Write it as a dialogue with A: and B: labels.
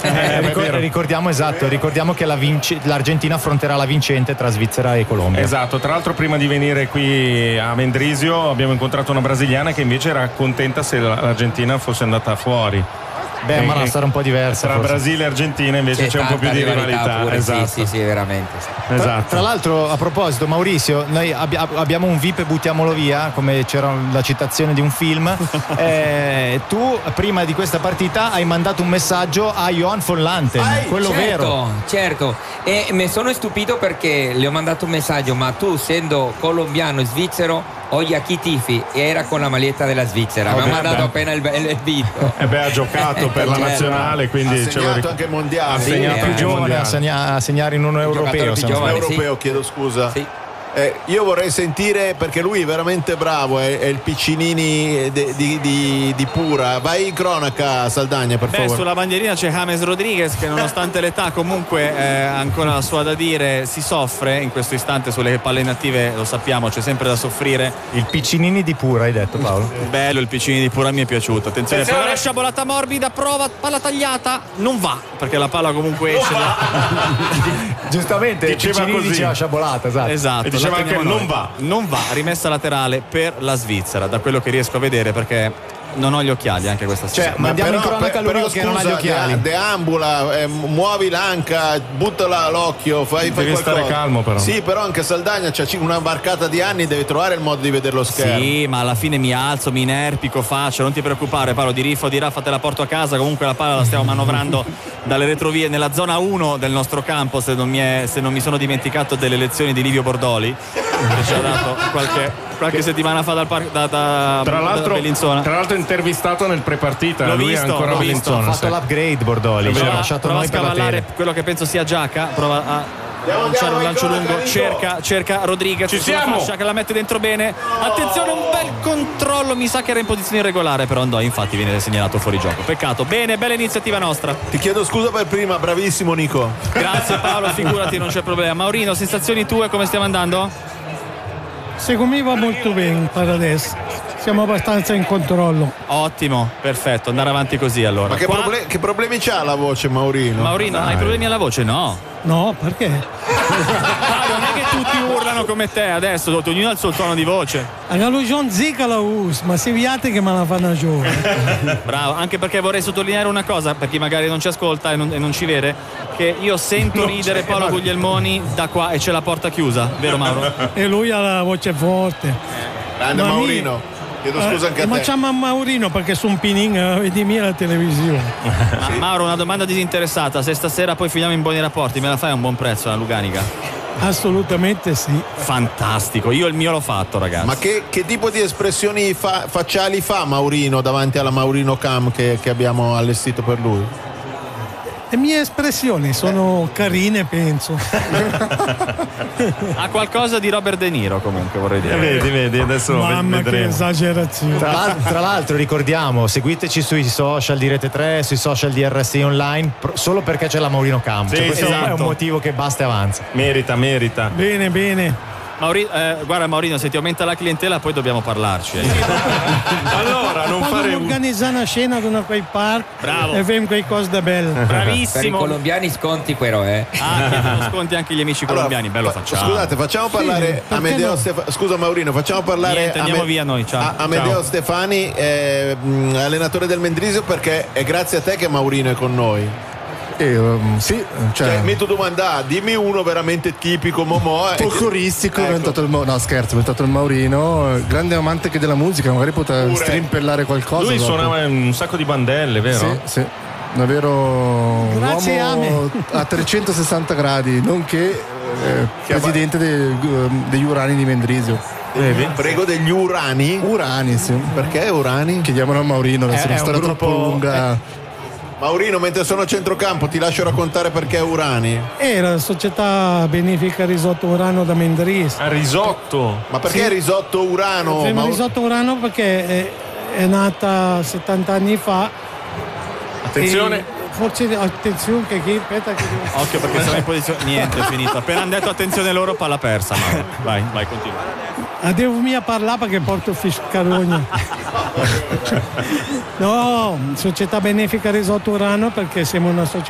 A: Ricordiamo che l'Argentina affronterà la vincente tra Svizzera e Colombia.
B: Esatto, tra l'altro prima di venire qui a Mendrisio abbiamo incontrato una brasiliana che invece era contenta se l'Argentina fosse andata fuori.
A: Beh, ma la storia un po' diversa.
B: Tra
A: forse.
B: Brasile e Argentina invece c'è un po' più di rivalità.
C: Pure,
B: esatto.
C: sì, veramente. Sì.
B: Esatto.
A: Tra l'altro, a proposito, Maurizio, noi abbiamo un VIP e buttiamolo via, come c'era la citazione di un film. Tu, prima di questa partita, hai mandato un messaggio a Johan von Lanten, quello vero.
C: Certo. E mi sono stupito perché le ho mandato un messaggio, ma tu, essendo colombiano e svizzero, oggi a chi tifi? E era con la maglietta della Svizzera. Mi ha mandato appena il video.
B: Ha giocato per la nazionale, quindi
D: ha segnato anche il mondiale.
B: Ha segnato
A: più giovane a segnare in un europeo.
D: Europeo, chiedo scusa.
C: Sì.
D: Io vorrei sentire, perché lui è veramente bravo, è il Piccinini di Pura. Vai in cronaca, Saldagna, per favore.
E: Sulla bandierina c'è James Rodriguez che nonostante l'età comunque ancora la sua da dire, si soffre in questo istante sulle palle inattive, lo sappiamo, c'è sempre da soffrire.
A: Il Piccinini di Pura, hai detto, Paolo?
E: Bello il Piccinini di Pura, mi è piaciuto. Attenzione. Poi la sciabolata morbida, prova, palla tagliata, non va, perché la palla comunque esce
A: Giustamente, Piccinini diceva sciabolata,
E: esatto.
B: Diceva anche non va,
E: rimessa laterale per la Svizzera, da quello che riesco a vedere, perché non ho gli occhiali anche questa sera.
A: Mandiamo in cronaca l'unico che non ha gli occhiali.
D: Deambula, muovi l'anca, buttala l'occhio, fai
B: devi
D: qualcosa.
B: Stare calmo però.
D: Sì, però anche Saldagna c'ha una barcata di anni, deve trovare il modo di vedere lo schermo.
E: Sì, ma alla fine mi alzo, mi inerpico, faccio, non ti preoccupare, parlo di riffo, di raffa, te la porto a casa. Comunque la palla la stiamo manovrando dalle retrovie nella zona 1 del nostro campo, se non mi sono dimenticato delle lezioni di Livio Bordoli, che ci ha dato qualche settimana fa da Bellinzona.
B: Tra l'altro intervistato nel prepartita.
E: L'ho
B: lui
E: visto,
B: è ancora Bellinzona.
A: Ha fatto l'upgrade Bordoli, ci ha lasciato
E: prova
A: noi
E: a
A: per la
E: scavallare
A: tele.
E: quello che penso sia Giaca, prova a lanciare un lancio lungo, cerca Rodriguez,
B: ci siamo,
E: fascia che la mette dentro bene. Attenzione, un bel controllo, mi sa che era in posizione irregolare, però andò, infatti viene segnalato fuori gioco. Peccato. Bene, bella iniziativa nostra.
D: Ti chiedo scusa per prima, bravissimo Nico.
E: Grazie Paolo, figurati, non c'è problema. Maurino, sensazioni tue, come stiamo andando?
F: Secondo me va molto bene per adesso, siamo abbastanza in controllo.
E: Ottimo, perfetto, andare avanti così allora.
D: Ma che problemi c'ha la voce, Maurino?
E: Maurino, hai problemi alla voce?
F: No, perché?
E: Non è che tutti urlano come te adesso, ognuno ha il suo tono di voce.
F: Alla Lujon zica la us, ma se viate che me la fanno giovane.
E: Bravo, anche perché vorrei sottolineare una cosa, per chi magari non ci ascolta e non ci vede, che io sento ridere Paolo Guglielmoni da qua e c'è la porta chiusa, vero Mauro?
F: E lui ha la voce forte.
D: Grande Maurino. Chiedo scusa anche a te.
F: Ma chiama a Maurino perché sono pinin vedi mia la televisione.
E: Sì. Mauro, una domanda disinteressata, se stasera poi finiamo in buoni rapporti, me la fai a un buon prezzo la Luganica?
F: Assolutamente sì.
E: Fantastico, io il mio l'ho fatto, ragazzi.
D: Ma che tipo di espressioni facciali fa Maurino davanti alla Maurino Cam che abbiamo allestito per lui?
F: Le mie espressioni sono carine, penso.
E: Ha qualcosa di Robert De Niro, comunque, vorrei dire.
B: Vedi, adesso
F: Mamma,
B: vedremo.
F: che esagerazione.
A: Tra l'altro ricordiamo, seguiteci sui social di Rete 3, sui social di RSI Online, solo perché c'è la Maurino Camp.
B: Sì,
A: questo
B: esatto.
A: è un motivo che basta e avanza.
B: Merita.
F: Bene.
E: Guarda Maurino, se ti aumenta la clientela poi dobbiamo parlarci.
B: Allora, non fare
F: organizzare una scena ad una quei park.
E: Bravo.
F: E fem quei cose da bello.
E: Bravissimo.
C: Per i colombiani sconti però,
E: chiedono sconti anche gli amici colombiani, bello facciamo.
D: Scusate, facciamo parlare Amedeo Stefani. Scusa Maurino, facciamo parlare
E: andiamo via noi, ciao.
D: Amedeo Stefani, allenatore del Mendrisio, perché è grazie a te che Maurino è con noi.
G: Sì,
D: mi tu domanda, dimmi uno veramente tipico
G: folcloristico, è diventato è diventato il Maurino, grande amante anche della musica, magari potrà strimpellare qualcosa.
B: Lui suonava un sacco di bandelle, vero?
G: Sì. Davvero uomo a 360 gradi, nonché presidente degli Urani di Mendrisio.
D: Prego, degli Urani?
G: Urani, sì.
D: Perché Urani?
G: Chiediamolo a Maurino, adesso è una storia troppo lunga.
D: Maurino, mentre sono a centrocampo ti lascio raccontare perché è Urani.
F: Era la società benefica Risotto Urano da Mendrisio.
B: A risotto?
D: Ma perché Risotto Urano?
F: Risotto Urano perché è nata 70 anni fa.
B: Attenzione.
F: Forse attenzione che chi aspetta che
E: occhio perché siamo in posizione. Niente, è finito. Appena hanno detto attenzione loro, palla persa. Vai, continua.
F: Devo mia parlare perché porto fiscalogna. No, società benefica Risotto Urano perché siamo una società